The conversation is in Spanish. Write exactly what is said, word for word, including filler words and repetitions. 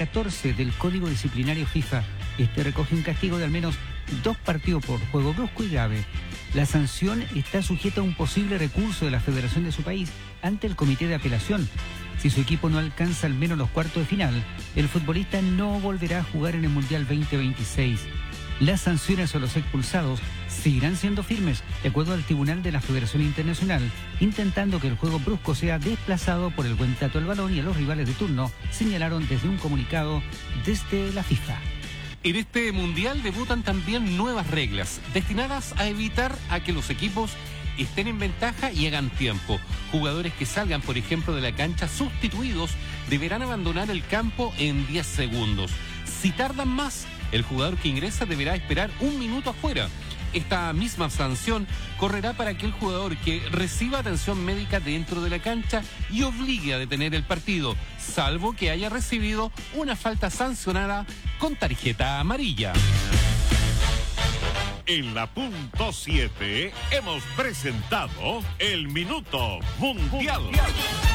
catorce del Código Disciplinario FIFA. Este recoge un castigo de al menos dos partidos por juego brusco y grave. La sanción está sujeta a un posible recurso de la federación de su país ante el Comité de Apelación. Si su equipo no alcanza al menos los cuartos de final, el futbolista no volverá a jugar en el Mundial veinte veintiséis. Las sanciones a los expulsados seguirán siendo firmes, de acuerdo al Tribunal de la Federación Internacional, intentando que el juego brusco sea desplazado por el buen trato al balón y a los rivales de turno, señalaron desde un comunicado desde la FIFA. En este mundial debutan también nuevas reglas destinadas a evitar a que los equipos estén en ventaja y hagan tiempo. Jugadores que salgan, por ejemplo, de la cancha sustituidos deberán abandonar el campo en diez segundos. Si tardan más, el jugador que ingresa deberá esperar un minuto afuera. Esta misma sanción correrá para aquel jugador que reciba atención médica dentro de la cancha y obligue a detener el partido, salvo que haya recibido una falta sancionada con tarjeta amarilla. En la punto siete hemos presentado el Minuto Mundial.